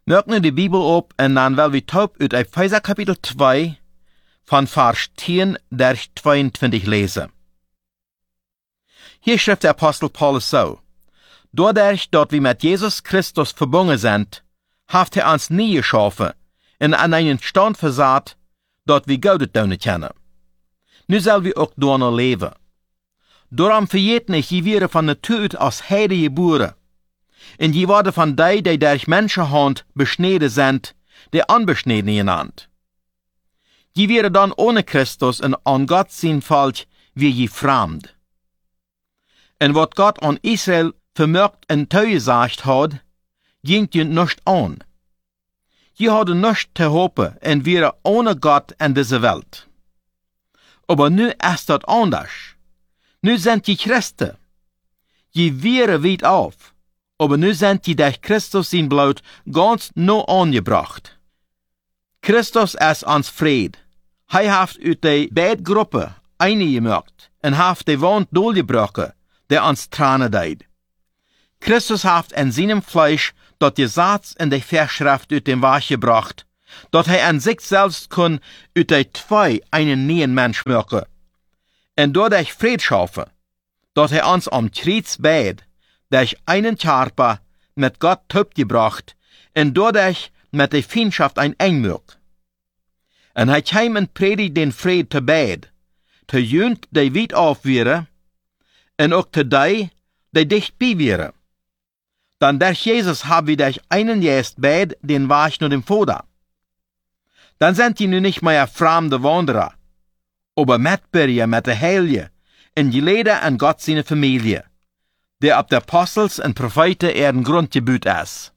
Merk nu die Bibel op en dan wel we taub uit Epheser kapitel 2 van vers 10 der 22 lesen. Hier schreibt der Apostel Paulus so: Doordat dat we met Jesus Christus verbunden sind, heeft hij ons nie geschaffen en an einen Stand versaat, dat we Gott doen kennen. Nu zal we ook daarna leven. Daarom vergeet niet, je werden van natuur uit als heide geboren. En je worden van die durch mensenhand besneden zijn, die unbesneden genannt. Je werden dan ohne Christus en aan God zijn volk wie je vreemd. En wat God aan Israël vermerkt en toegesagt had, ging je nicht aan. Je hadden nichts te hopen en wäre ohne Gott in deze Welt. Aber nu ist das anders. Nu sind je Christen. Je wäre weit auf, aber nu sind je durch Christus sein Blut ganz no angebracht. Christus ist ons Fried. Hij heeft uit de beide groepen eine gemerkt en heeft de wand doorgebroken, der ons tranen deed. Christus heeft in seinem Fleisch dat Gesetz in de Verschrift uit dem Weg gebracht, dat hij an sich selbst kon uit de twee einen neuen Mensch maken. En doordat Fried schaffen, dat hij ons am Kreuz beid, durch einen Körper mit Gott gebracht, en doordat mit de Feindschaft ein Engmürk. En hij kwam en predigt den Fried te beid, te jünt die weit auf wäre, en ook te die dichtbij wäre. Dann durch Jesus haben wir durch einen Geist beid den Weg nur dem Vater. Dann sind die nun nicht mehr fremde Wanderer, aber Mitbürger mit der Heilige und Geleder an Gott seine Familie, der ab der Apostels und Propheten ihren Grundgebüt ist.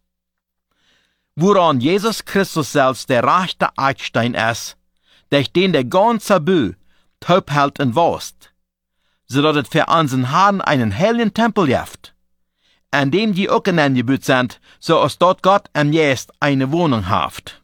Woran Jesus Christus selbst der rechte Eckstein ist, durch den der ganze Bü taub hält und wost, so dass es für unseren Herrn einen heiligen Tempel gibt, an dem die auch genannt sind, so als dort Gott am Geist eine Wohnung haft.